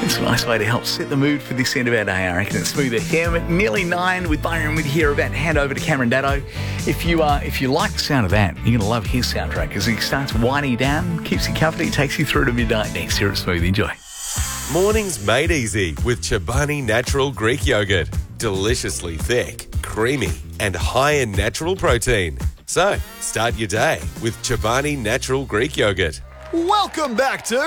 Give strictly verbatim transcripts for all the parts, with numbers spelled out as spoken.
It's a nice way to help set the mood for this end of our day, I reckon. It's Smooth F M at nearly nine with Byron with here about hand over to Cameron Daddo. If you uh, if you like the sound of that, you're going to love his soundtrack because he starts winding you down, keeps you company, takes you through to midnight next here at Smooth. Enjoy. Mornings made easy with Chobani Natural Greek Yogurt. Deliciously thick, creamy and high in natural protein. So, start your day with Chobani Natural Greek Yogurt. Welcome back to...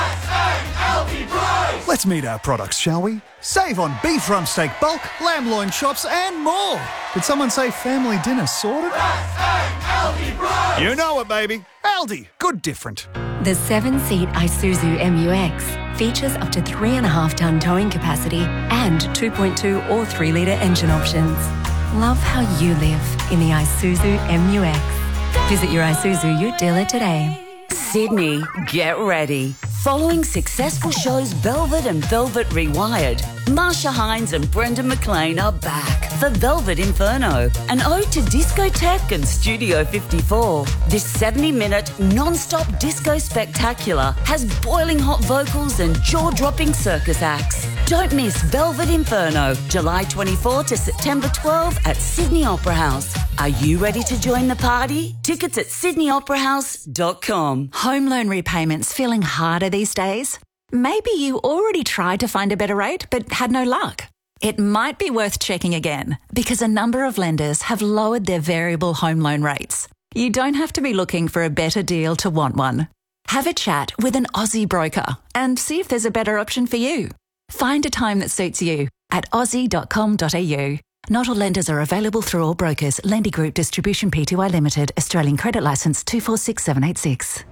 Let's meet our products, shall we? Save on beef rump steak bulk, lamb loin chops and more. Did someone say family dinner sorted? You know it, baby. Aldi. Good different. The seven-seat Isuzu M U X features up to three and a half tonne towing capacity and two point two or three litre engine options. Love how you live in the Isuzu M U X. Visit your Isuzu Ute dealer today. Sydney, get ready. Following successful shows Velvet and Velvet Rewired, Marsha Hines and Brendan McLean are back for Velvet Inferno, an ode to discotheque and Studio fifty-four. This seventy-minute non-stop disco spectacular has boiling hot vocals and jaw-dropping circus acts. Don't miss Velvet Inferno, July twenty-fourth to September twelfth at Sydney Opera House. Are you ready to join the party? Tickets at sydney opera house dot com. Home loan repayments feeling harder these days? Maybe you already tried to find a better rate but had no luck. It might be worth checking again because a number of lenders have lowered their variable home loan rates. You don't have to be looking for a better deal to want one. Have a chat with an Aussie broker and see if there's a better option for you. Find a time that suits you at aussie dot com dot a u. Not all lenders are available through all brokers. Lendy Group Distribution Pty Limited. Australian Credit Licence two four six seven eight six.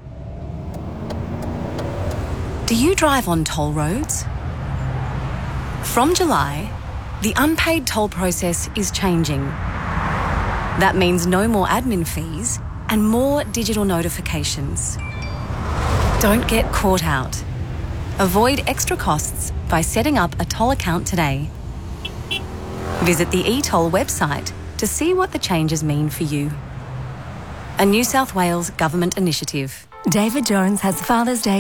Do you drive on toll roads? From July, the unpaid toll process is changing. That means no more admin fees and more digital notifications. Don't get caught out. Avoid extra costs by setting up a toll account today. Visit the e-toll website to see what the changes mean for you. A New South Wales government initiative. David Jones has Father's Day